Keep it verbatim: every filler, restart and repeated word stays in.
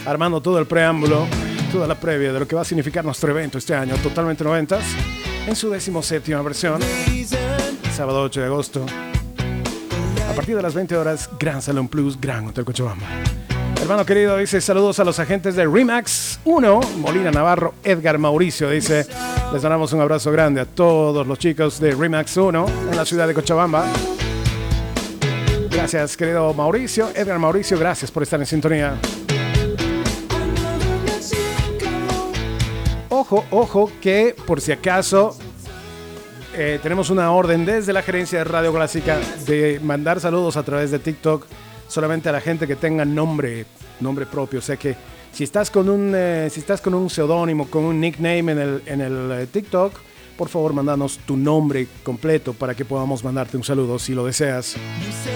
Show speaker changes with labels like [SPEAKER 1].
[SPEAKER 1] armando todo el preámbulo, toda la previa de lo que va a significar nuestro evento este año, totalmente noventas, en su decimoséptima versión, sábado ocho de agosto, a partir de las veinte horas, Gran Salón Plus, Gran Hotel Cochabamba. Hermano querido, dice, saludos a los agentes de Remax uno, Molina Navarro, Edgar Mauricio, dice, les damos un abrazo grande a todos los chicos de Remax uno en la ciudad de Cochabamba. Gracias, querido Mauricio, Edgar Mauricio, gracias por estar en sintonía. Ojo, ojo, que por si acaso eh, tenemos una orden desde la gerencia de Radio Clásica de mandar saludos a través de TikTok solamente a la gente que tenga nombre, nombre propio. O sea que si estás con un, eh, si estás con un seudónimo, con un nickname en el, en el eh, TikTok, por favor, mándanos tu nombre completo para que podamos mandarte un saludo si lo deseas.